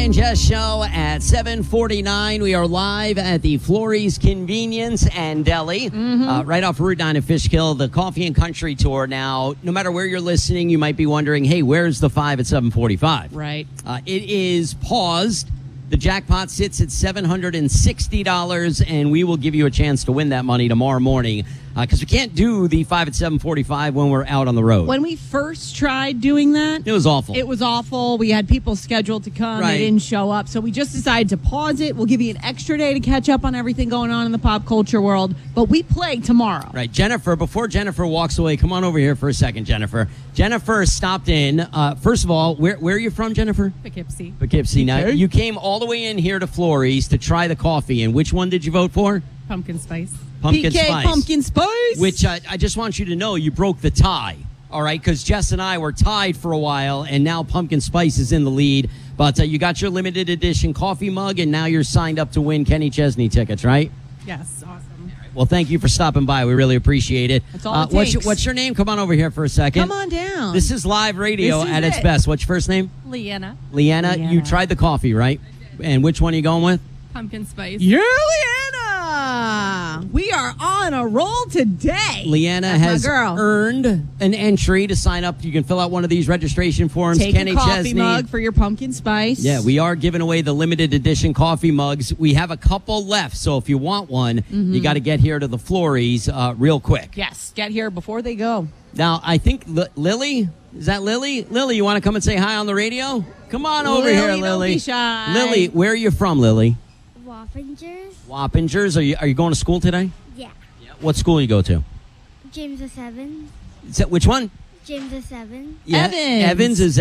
and Jess show at 7:49. We are live at the Florrie's Convenience and Deli, right off Route 9 in Fishkill, the Coffee and Country Tour. Now, no matter where you're listening, you might be wondering, hey, where's the 5 at 7:45? Right. It is paused. The jackpot sits at $760, and we will give you a chance to win that money tomorrow morning because we can't do the 5 at 7:45 when we're out on the road. When we first tried doing that, It was awful. It was awful. We had people scheduled to come. Right. They didn't show up. So we just decided to pause it. We'll give you an extra day to catch up on everything going on in the pop culture world. But we play tomorrow. Right. Jennifer, before Jennifer walks away, come on over here for a second, Jennifer. Jennifer stopped in. First of all, where are you from, Jennifer? Poughkeepsie. Poughkeepsie. Now, you came all the way in here to Florrie's to try the coffee. And which one did you vote for? Pumpkin spice. Pumpkin PK Spice. Pumpkin Spice. Which I just want you to know you broke the tie. All right, because Jess and I were tied for a while, and now Pumpkin Spice is in the lead. But you got your limited edition coffee mug, and now you're signed up to win Kenny Chesney tickets, right? Yes, awesome. Well, thank you for stopping by. We really appreciate it. That's all it takes. What's your name? Come on over here for a second. Come on down. This is live radio This is at its it. best. What's your first name? Leanna. Leanna. You Leanna. tried the coffee, right? And which one are you going with? Pumpkin spice. You're Leanna. We are on a roll today. Leanna That's has my girl. earned an entry to sign up. You can fill out one of these registration forms. Take Kenny a coffee Chesney. mug for your pumpkin spice. Yeah, we are giving away the limited edition coffee mugs. We have a couple left, so if you want one, you got to get here to the Florrie's real quick. Yes, get here before they go. Now, I think Lily, is that Lily? Lily, you want to come and say hi on the radio? Come on over Lily, here, don't Lily. be shy. Lily, where are you from, Lily? Wappingers? Wappingers. Are you going to school today? Yeah. What school you go to? James the 7. Which one? James the 7. Yeah, Evans. Evans is